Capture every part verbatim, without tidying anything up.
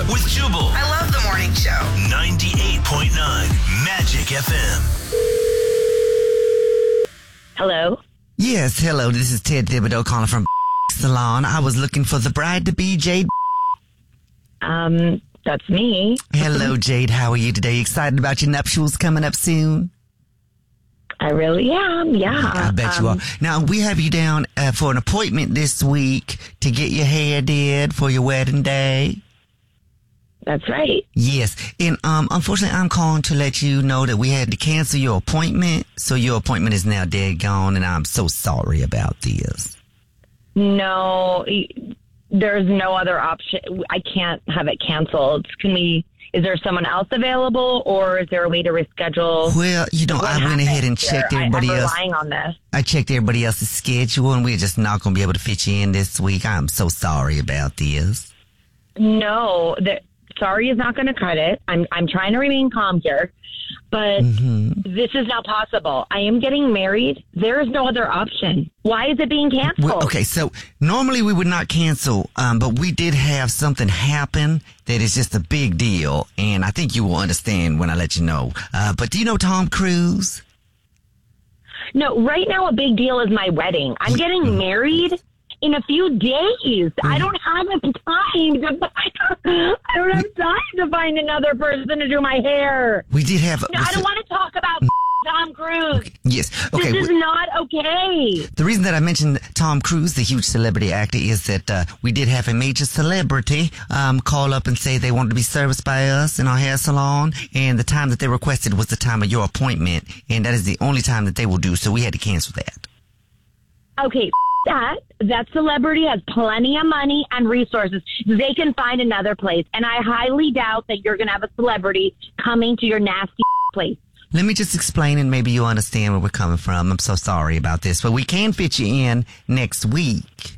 with Jubal. I love the morning show. ninety-eight point nine Magic F M. Hello? Yes, hello. This is Ted Thibodeau calling from Salon. I was looking for the bride-to-be, Jade. Um, that's me. Hello, Jade. How are you today? Excited about your nuptials coming up soon? I really am, yeah. I bet you um, are. Now, we have you down uh, for an appointment this week to get your hair did for your wedding day. That's right. Yes. And um, unfortunately, I'm calling to let you know that we had to cancel your appointment. So your appointment is now dead gone, and I'm so sorry about this. No, there's no other option. I can't have it canceled. Can we... Is there someone else available, or is there a way to reschedule? Well, you know, What I went ahead and here? checked I, everybody I'm else. relying on this. I checked everybody else's schedule, and we're just not going to be able to fit you in this week. I'm so sorry about this. No, the, sorry is not going to cut it. I'm I'm trying to remain calm here, but Mm-hmm. this is not possible. I am getting married. There is no other option. Why is it being canceled? Well, okay, so normally we would not cancel, um, but we did have something happen that is just a big deal, and I think you will understand when I let you know. Uh, but do you know Tom Cruise? No, right now a big deal is my wedding. I'm getting married in a few days. I don't have time to find, I don't have time to find another person to do my hair. We did have... No, I don't want to talk about Tom Cruise. Yes, okay. This is we- not okay. The reason that I mentioned Tom Cruise, the huge celebrity actor, is that uh, we did have a major celebrity um, call up and say they wanted to be serviced by us in our hair salon, and the time that they requested was the time of your appointment, and that is the only time that they will do, so we had to cancel that. Okay, that that celebrity has plenty of money and resources. They can find another place, and I highly doubt that you're going to have a celebrity coming to your nasty place. Let me just explain, and maybe you'll understand where we're coming from. I'm so sorry about this, but we can fit you in next week.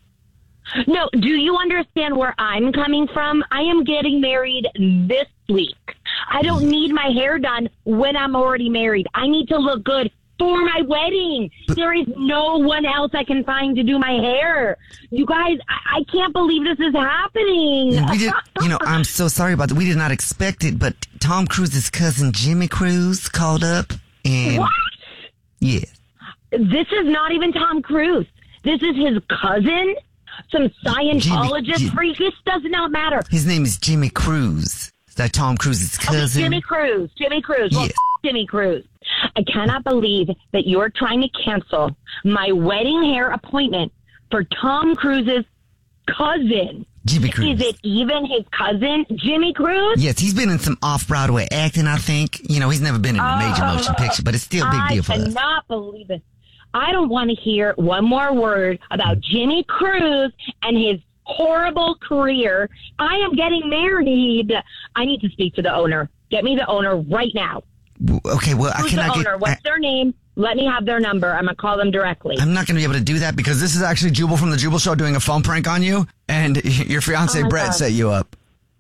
No, do you understand where I'm coming from? I am getting married this week. I don't need my hair done when I'm already married. I need to look good for my wedding. There is no one else I can find to do my hair. You guys, I, I can't believe this is happening. We did, you know, I'm so sorry about that. We did not expect it, but Tom Cruise's cousin Jimmy Cruise called up, and What? yeah, This is not even Tom Cruise. This is his cousin, some Scientologist Jimmy- freak. This does not matter. his name is Jimmy Cruise. That's Tom Cruise's Okay, cousin. Jimmy Cruise. Jimmy Cruise. Well, Yes. f- Jimmy Cruise. I cannot believe that you're trying to cancel my wedding hair appointment for Tom Cruise's cousin. Jimmy Cruise. Is it even his cousin, Jimmy Cruise? Yes, he's been in some off-Broadway acting, I think. You know, he's never been in a major Oh, motion picture, but it's still a big deal for I us. cannot believe it. I don't want to hear one more word about Jimmy Cruise and his horrible career. I am getting married. I need to speak to the owner. Get me the owner right now. Okay, well, I Who's the cannot owner? get... What's I, their name? Let me have their number. I'm going to call them directly. I'm not going to be able to do that because this is actually Jubal from the Jubal Show doing a phone prank on you, and your fiance Oh my Brett God. set you up.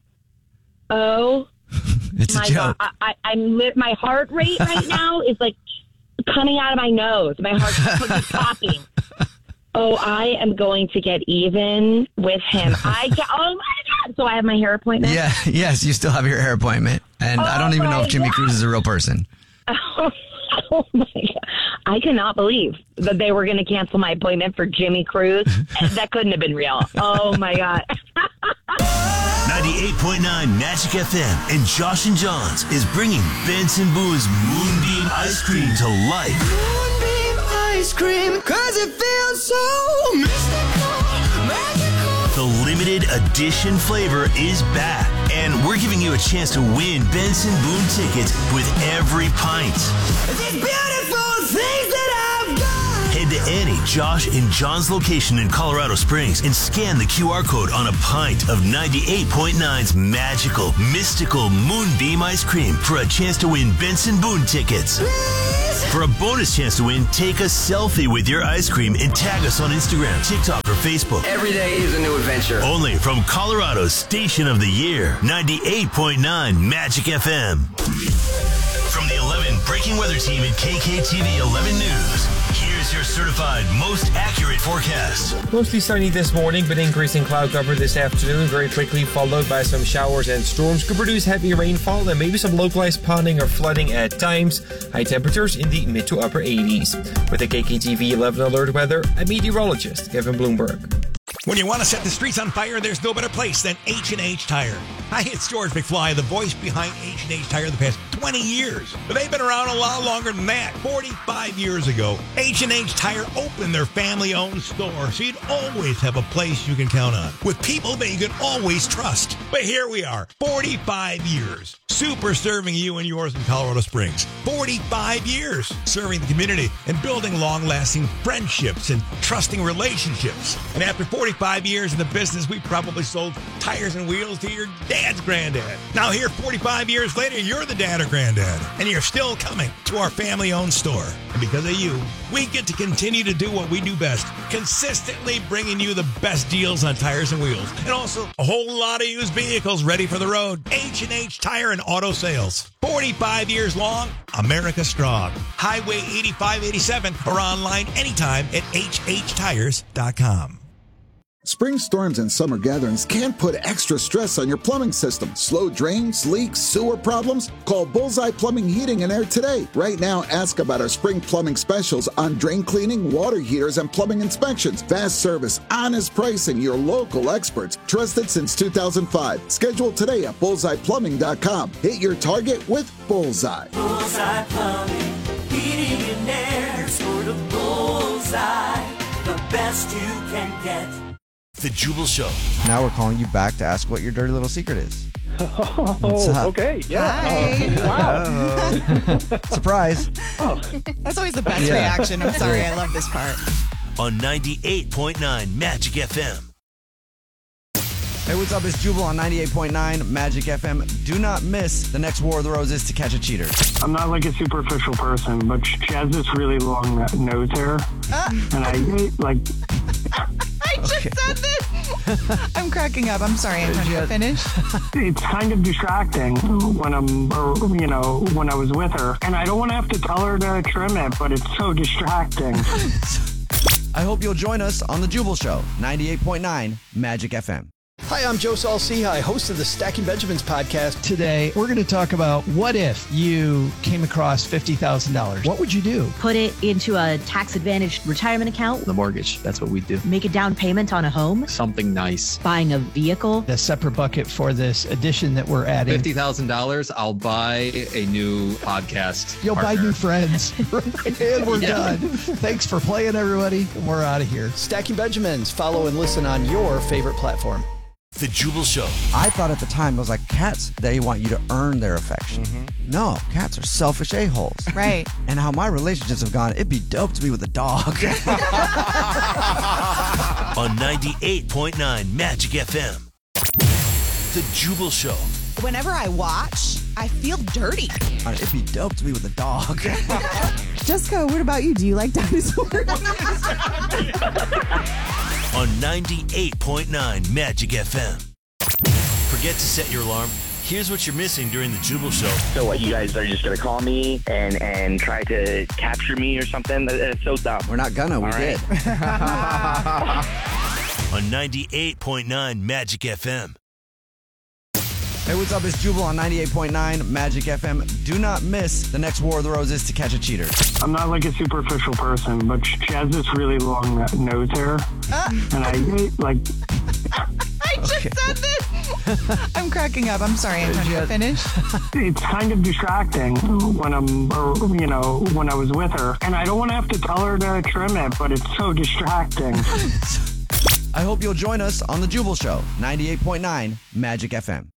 Oh, It's my a joke. God. I, I, I'm li- my heart rate right now is like coming out of my nose. My heart's just popping. Oh, I am going to get even with him. I can, oh my God. So I have my hair appointment? Yeah, yes, you still have your hair appointment, and I don't Oh even know my if Jimmy God. Cruise is a real person. Oh my God. I cannot believe that they were going to cancel my appointment for Jimmy Cruise. That couldn't have been real. Oh my God. ninety-eight point nine Magic F M and Josh and Johns is bringing Benson Boone's Moonbeam Ice Cream to life. Moonbeam ice cream, cause it feels so mystical, magical. The limited edition flavor is back, and we're giving you a chance to win Benson Boone tickets with every pint. These beautiful things that I've got. Head to any Josh and John's location in Colorado Springs and scan the Q R code on a pint of ninety-eight point nine's magical, mystical Moonbeam ice cream for a chance to win Benson Boone tickets. Please. For a bonus chance to win, take a selfie with your ice cream and tag us on Instagram, TikTok, or Facebook. Every day is a new adventure. Only from Colorado's Station of the Year, ninety-eight point nine Magic F M. From the eleven Breaking Weather Team at K K T V eleven News, here's Here's your certified most accurate forecast. Mostly sunny this morning, but increasing cloud cover this afternoon, very quickly followed by some showers and storms. Could produce heavy rainfall and maybe some localized ponding or flooding at times. High temperatures in the mid to upper eighties. With the K K T V eleven alert weather, I'm meteorologist Kevin Bloomberg. When you want to set the streets on fire, there's no better place than H and H Tire. Hi, it's George McFly, the voice behind H and H Tire the past twenty years. But they've been around a lot longer than that. forty-five years ago, H and H Tire opened their family-owned store, so you'd always have a place you can count on, with people that you can always trust. But here we are, forty-five years, super serving you and yours in Colorado Springs. forty-five years serving the community and building long-lasting friendships and trusting relationships. And after forty-five years in the business, we probably sold tires and wheels to your dad's granddad. Now here, forty-five years later, you're the dad or granddad, and you're still coming to our family-owned store. And because of you, we get to continue to do what we do best, consistently bringing you the best deals on tires and wheels, and also a whole lot of used vehicles ready for the road. H and H Tire and Auto Sales. forty-five years long, America strong. Highway eighty-five eighty-seven or online anytime at H H tires dot com. Spring storms and summer gatherings can put extra stress on your plumbing system. Slow drains, leaks, sewer problems? Call Bullseye Plumbing, Heating and Air today. Right now, ask about our spring plumbing specials on drain cleaning, water heaters, and plumbing inspections. Fast service, honest pricing, your local experts. Trusted since two thousand five. Schedule today at bullseye plumbing dot com. Hit your target with Bullseye. Bullseye Plumbing, Heating and Air, sort of Bullseye, the best you can get. The Jubal Show. Now we're calling you back to ask what your dirty little secret is. Oh, okay. Yeah. Uh, wow. Surprise. Oh. That's always the best Yeah. reaction. I'm sorry. I love this part. On ninety-eight point nine Magic F M. Hey, what's up? It's Jubal on ninety-eight point nine Magic F M. Do not miss the next War of the Roses to catch a cheater. I'm not like a superficial person, but she has this really long nose hair. Uh, and I, like... I just Okay. said this. I'm cracking up. I'm sorry. I'm trying to finish. It's kind of distracting when I'm, or, you know, when I was with her. And I don't want to have to tell her to trim it, but it's so distracting. I hope you'll join us on the Jubal Show, ninety-eight point nine Magic F M. Hi, I'm Joe Saul-Sehy, host of the Stacking Benjamins podcast. Today, we're going to talk about what if you came across fifty thousand dollars? What would you do? Put it into a tax-advantaged retirement account. The mortgage, that's what we do. Make a down payment on a home. Something nice. Buying a vehicle. A separate bucket for this addition that we're adding. fifty thousand dollars, I'll buy a new podcast You'll partner. buy new friends. And we're Yeah. done. Thanks for playing, everybody. And we're out of here. Stacking Benjamins. Follow and listen on your favorite platform. The Jubal Show. I thought at the time, it was like cats, they want you to earn their affection. Mm-hmm. No, cats are selfish a-holes. Right. And how my relationships have gone, it'd be dope to be with a dog. On ninety-eight point nine Magic F M. The Jubal Show. Whenever I watch, I feel dirty. It'd be dope to be with a dog. Jessica, what about you? Do you like dinosaurs? On ninety-eight point nine Magic F M. Forget to set your alarm? Here's what you're missing during the Jubal Show. So what, you guys are just going to call me and, and try to capture me or something? That- That's so dumb. We're not gonna, we All right. did. On ninety-eight point nine Magic F M. Hey, what's up? It's Jubal on ninety-eight point nine Magic F M. Do not miss the next War of the Roses to catch a cheater. I'm not like a superficial person, but she has this really long nose hair. Uh, And I, like... I just Okay. said this. I'm cracking up. I'm sorry. I'm trying to finish. It's kind of distracting when I'm, or, you know, when I was with her. And I don't want to have to tell her to trim it, but it's so distracting. I hope you'll join us on the Jubal Show, ninety-eight point nine Magic F M.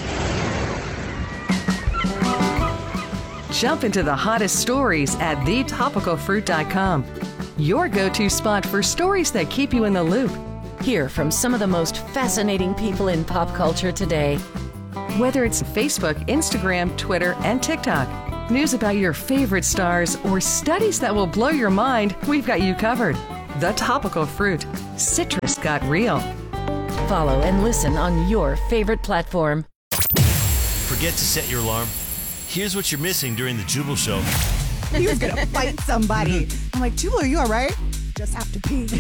Jump into the hottest stories at the topical fruit dot com. Your go-to spot for stories that keep you in the loop. Hear from some of the most fascinating people in pop culture today. Whether it's Facebook, Instagram, Twitter, and TikTok, news about your favorite stars, or studies that will blow your mind, we've got you covered. The Topical Fruit. Citrus got real. Follow and listen on your favorite platform. Forget to set your alarm? Here's what you're missing during the Jubal Show. He was going to fight somebody. I'm like, Jubal, are you all right? Just have to pee.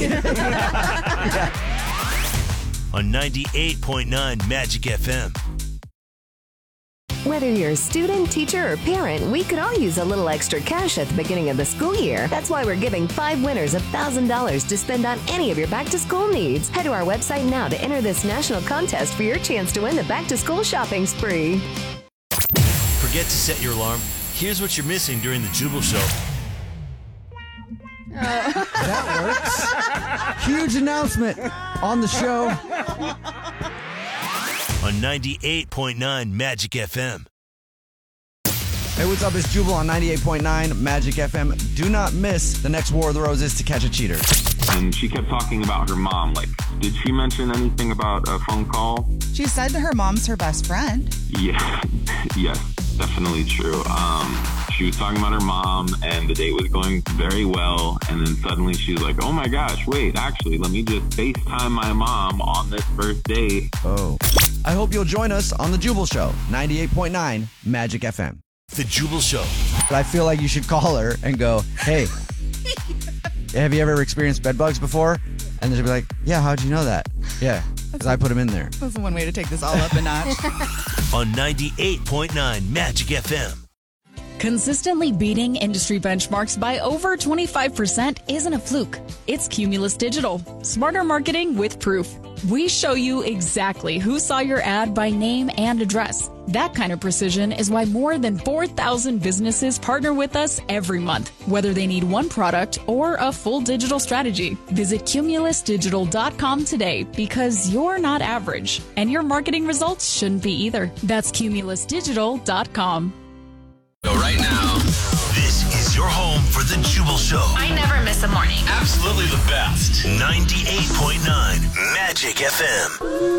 On ninety-eight point nine Magic F M. Whether you're a student, teacher, or parent, we could all use a little extra cash at the beginning of the school year. That's why we're giving five winners one thousand dollars to spend on any of your back-to-school needs. Head to our website now to enter this national contest for your chance to win the back-to-school shopping spree. Forget to set your alarm? Here's what you're missing during the Jubal Show. That works. Huge announcement on the show. On ninety-eight point nine Magic F M. Hey, what's up? It's Jubal on ninety-eight point nine Magic F M. Do not miss the next War of the Roses to catch a cheater. And she kept talking about her mom. Like, did she mention anything about a phone call? She said that her mom's her best friend. Yeah, yes, definitely true. Um, she was talking about her mom, and the date was going very well. And then suddenly she was like, oh my gosh, wait, actually, let me just FaceTime my mom on this first date. Oh. I hope you'll join us on The Jubal Show, ninety-eight point nine Magic F M. The Jubal Show. But I feel like you should call her and go, hey, have you ever experienced bed bugs before? And she'll be like, yeah, how'd you know that? Yeah, because I put them in there. That's one way to take this all up a notch. On ninety-eight point nine Magic F M. Consistently beating industry benchmarks by over twenty-five percent isn't a fluke. It's Cumulus Digital. Smarter marketing with proof. We show you exactly who saw your ad by name and address. That kind of precision is why more than four thousand businesses partner with us every month, whether they need one product or a full digital strategy. Visit cumulus digital dot com today because you're not average, and your marketing results shouldn't be either. That's cumulus digital dot com. Go right now. This is your home for the Jubal Show. I never miss a morning. Absolutely the best. ninety-eight point nine Magic F M.